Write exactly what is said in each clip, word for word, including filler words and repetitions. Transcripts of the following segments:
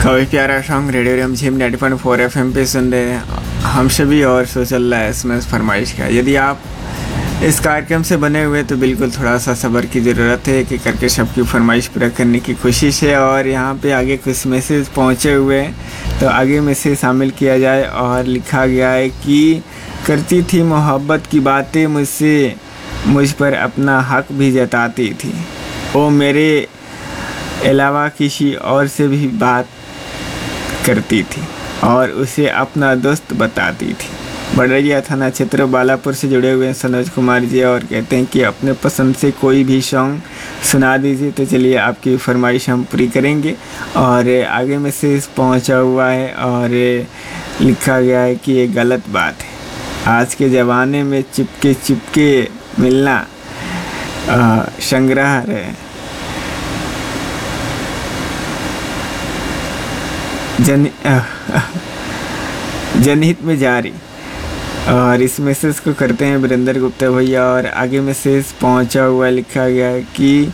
काफ़ी प्यारा song radio रिमझिम ninety point four F M पे सुन रहे हैं हम सभी। और शो चल रहा है एसएमएस फरमाइश का। यदि आप इस कार्यक्रम से बने हुए तो बिल्कुल थोड़ा सा सब्र की ज़रूरत है कि करके सबकी फरमाइश पूरा करने की कोशिश है। और यहाँ पे आगे कुछ मैसेज पहुँचे हुए हैं तो आगे मैसेज शामिल किया जाए। और लिखा गया है कि करती थी मोहब्बत की बातें मुझसे, मुझ पर अपना हक भी जताती थी। वो मेरे अलावा किसी और से भी बात करती थी और उसे अपना दोस्त बताती थी। बड़रिया थाना क्षेत्र बालापुर से जुड़े हुए हैं सनोज कुमार जी और कहते हैं कि अपने पसंद से कोई भी सॉन्ग सुना दीजिए। तो चलिए आपकी फरमाइश हम पूरी करेंगे। और आगे मैसेज पहुंचा हुआ है और लिखा गया है कि ये गलत बात है। आज के ज़माने में चिपके चिपके मिलना संग्रह है। जन जनहित में जारी। और इस मैसेज को करते हैं वीरेंद्र गुप्ता भैया। और आगे मैसेज पहुंचा हुआ लिखा गया है कि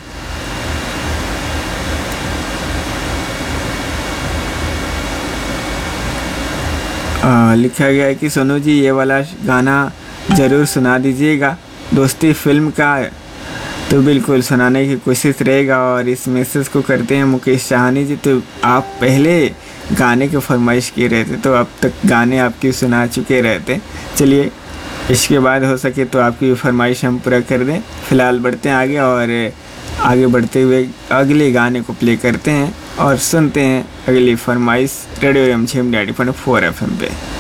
आ, लिखा गया है कि सोनू जी ये वाला गाना ज़रूर सुना दीजिएगा, दोस्ती फिल्म का। तो बिल्कुल सुनाने की कोशिश रहेगा। और इस मैसेज को करते हैं मुकेश साहनी जी। तो आप पहले गाने की फरमाइश किए रहते तो अब तक गाने आपकी सुना चुके रहते। चलिए इसके बाद हो सके तो आपकी फरमाइश हम पूरा कर दें। फ़िलहाल बढ़ते हैं आगे और आगे बढ़ते हुए अगले गाने को प्ले करते हैं और सुनते हैं अगली फरमाइश रेडियो रिमझिम ninety point four F M पे।